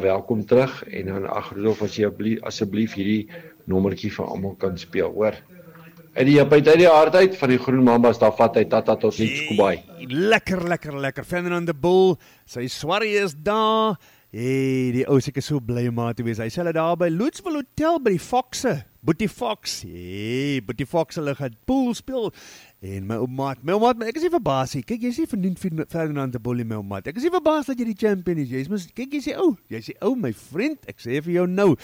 welkom terug en dan Rudolf as jy asseblief hierdie nommertjie vir almal kan speel, hoor. Uit die hart uit van die Groen Mambas, daar vat hy tata tot niets Kobai. Lekker. Ferdinand de Bull, sy swarrie is daar. Hey, die ou seker so bly om maar te wees. Hy sê hulle daar by Lootsville Hotel by die Foxe. Boetie Fox. Hey, Boetie Fox hulle gaan pool speel. En my ou maat, ek is nie verbaas nie. Kyk, jy is nie vernoemd Ferdinand de Bull, my ou maat. Ek is nie verbaas dat jy die champion is. Kyk, jy sê ou, my vriend. Ek sê vir jou nou.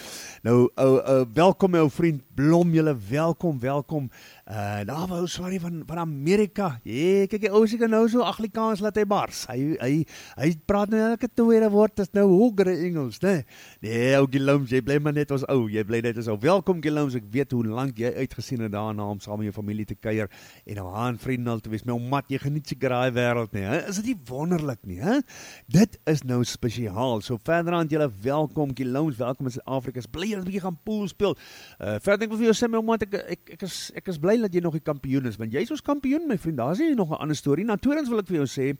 Welkom my ou vriend Blom, julle welkom. Daar wou sorry van Amerika. Kyk, die ou seker nou so Afrikaans laat hy bars. Hy praat nou elke tweede woord is nou hogere Engels, né? Nee, ou Guillaume, jy bly maar net ons ou. Welkom Guillaume, ek weet hoe lank jy uitgesien het daarna om saam met jou familie te kuier en nou aan vriende al te wees. My mat, jy geniet seker daai wêreld nie, hè? Is dit nie wonderlik nie, hè? Dit is nou spesiaal. So verder aan julle welkom Guillaume, welkom in Suid-Afrika. Bly julle 'n bietjie gaan pool speel. Verder ek wil vir jou sê my mat, ek is bly dat jy nog die kampioen is, want jy is ons kampioen my vriend. Daar is nie nog 'n ander storie. Nou tweedens wil ek vir jou sê,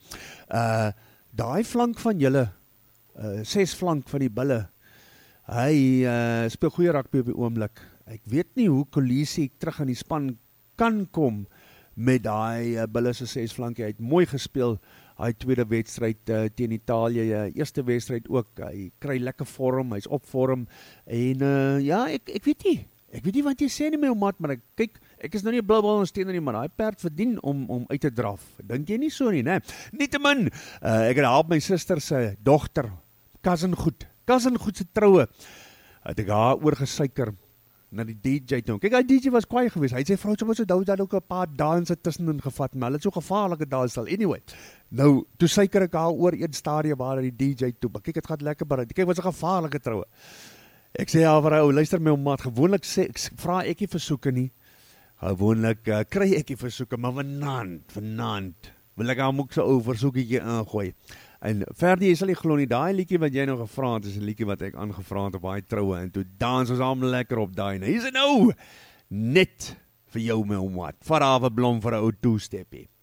daai flank van julle 6 flank van die bulle. Hy speel goeie rugby op die oomblik. Ek weet nie hoe Kolisi terug in die span kan kom met daai bulle se 6 flankie. Hy het mooi gespeel. Hy tweede wedstryd teen Italië, eerste wedstryd ook. Hy kry lekker vorm, hy's op vorm en ja, ek weet nie. Ek weet nie wat jy sê nie my ou maat, maar ek is nou nie 'n blou bal ondersteuner nie, maar daai perd verdien om uit te draf. Dink jy nie so nie, né? Nietemin, ek het help my suster se dogter, cousin goed se troue. Het ek haar oorgesuiker na die DJ toe. Kyk, die DJ was kwaai geweest. Hy sê vrou, sy was dat ook 'n paar danse tussenin gevat, maar hulle het so gevaarlike dans al. Anyway, nou toe suiker ek haar oor een stadium waar die DJ toe. Kyk, dit gaan lekker baie. Kyk, was 'n gevaarlike troue. Ek sê ja, vrou, luister my maat, gewoonlik vra ek nie versoeke nie. Gewoonlik kry ek nie versoeke, maar vanaand wil ek hom ook so ou versoekietjie ingooi. En verder, jy sal nie glo nie, daai liedjie wat jy nou gevra het, is 'n liedjie wat ek aangevra het op daai troue en toe dans ons almal lekker op daai. Nou, hier is dit nou net vir jou my maat. Vat daar 'n blom vir 'n ou two-steppie.